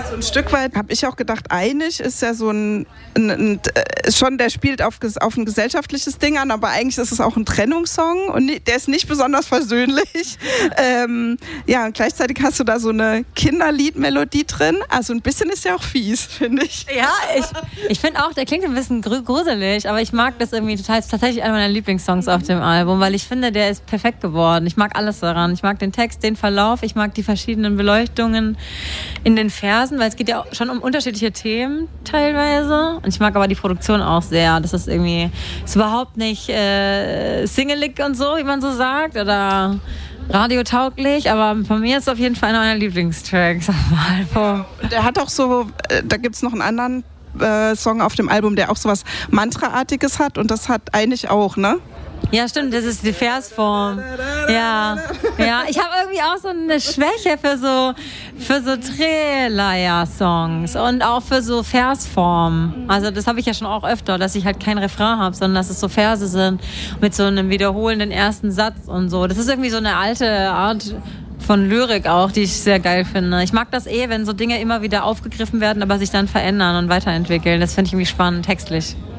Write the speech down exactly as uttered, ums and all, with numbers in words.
So ein Stück weit habe ich auch gedacht, einig ist ja so ein, ein, ein äh, schon, der spielt auf, auf ein gesellschaftliches Ding an, aber eigentlich ist es auch ein Trennungssong und nie, der ist nicht besonders versöhnlich. Ähm, ja, und gleichzeitig hast du da so eine Kinderliedmelodie drin, also ein bisschen ist ja auch fies, finde ich. Ja, ich, ich finde auch, der klingt ein bisschen grü- gruselig, aber ich mag das irgendwie total, ist tatsächlich einer meiner Lieblingssongs auf dem Album, weil ich finde, der ist perfekt geworden. Ich mag alles daran. Ich mag den Text, den Verlauf, ich mag die verschiedenen Beleuchtungen in den Versen, weil es geht ja auch schon um unterschiedliche Themen teilweise. Und ich mag aber die Produktion auch sehr. Das ist irgendwie, ist überhaupt nicht äh, singelig und so, wie man so sagt, oder radiotauglich, aber von mir ist es auf jeden Fall einer meiner Lieblingstracks auf dem Album. Der hat auch so, äh, da gibt es noch einen anderen äh, Song auf dem Album, der auch so was Mantra-artiges hat und das hat eigentlich auch, ne? Ja, stimmt, das ist die Versform. Ja, ja, ich habe irgendwie auch so eine Schwäche für so für so Träger-Songs und auch für so Versformen. Also das habe ich ja schon auch öfter, dass ich halt kein Refrain habe, sondern dass es so Verse sind mit so einem wiederholenden ersten Satz und so. Das ist irgendwie so eine alte Art von Lyrik auch, die ich sehr geil finde. Ich mag das eh, wenn so Dinge immer wieder aufgegriffen werden, aber sich dann verändern und weiterentwickeln. Das finde ich irgendwie spannend, textlich.